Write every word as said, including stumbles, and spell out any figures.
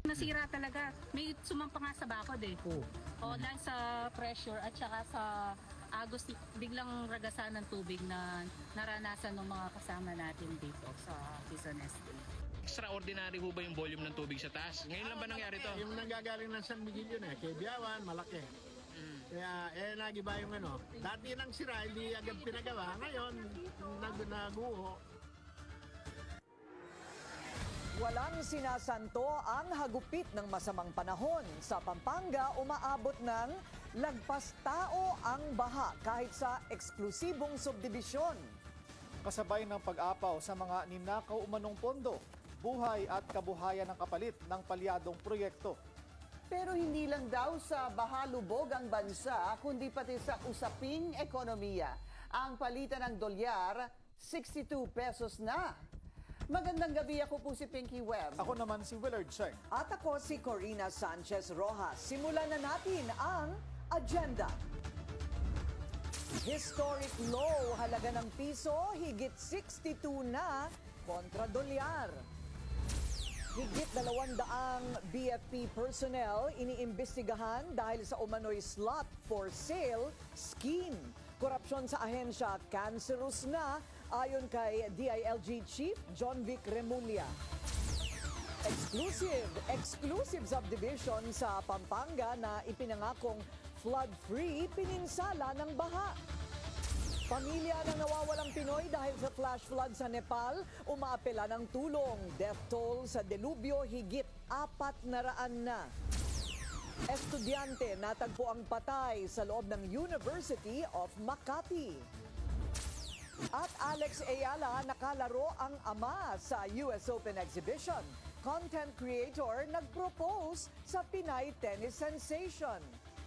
Nasira talaga. May sumampa nga sa bakod eh. Oh. O dahil sa pressure at saka sa agos, biglang ragasan ng tubig na naranasan ng mga kasama natin dito sa Quezon Estate. Extraordinary ho ba yung volume ng tubig sa taas? Ngayon lang ba nangyari to? Yung nanggagaling ng San Miguel yun eh, kay Biawan, malaki. Mm. Kaya eh nagiba yung ano. Dati nang sira, hindi agad pinagawa. Ngayon, nag naguho. Walang sinasanto ang hagupit ng masamang panahon. Sa Pampanga, umaabot ng lagpas tao ang baha kahit sa eksklusibong subdibisyon. Kasabay ng pag-apaw sa mga ninakaw umanong pondo, buhay at kabuhayan ng kapalit ng palyadong proyekto. Pero hindi lang daw sa bahalubog ang bansa, kundi pati sa usaping ekonomiya. Ang palitan ng dolyar, sixty-two pesos na. Magandang gabi, ako po si Pinky Webb. Ako naman si Willard Cheng. At ako si Corina Sanchez Rojas. Simulan na natin ang agenda. Historic low halaga ng piso, higit sixty-two na kontra dolyar. Higit dalawang daang B F P personnel iniimbestigahan dahil sa umano'y slot for sale scheme. Korupsyon sa ahensya cancerous na ayon kay D I L G Chief John Vic Remulla. Exclusive, exclusive subdivision sa Pampanga na ipinangakong flood-free pininsala ng baha. Pamilya ng nawawalang Pinoy dahil sa flash flood sa Nepal, umaapela ng tulong. Death toll sa delubyo higit apat na raan na. Estudyante natagpo ang patay sa loob ng University of Makati. At Alex Ayala nakalaro ang ama sa U S Open Exhibition. Content creator nag-propose sa Pinay tennis sensation.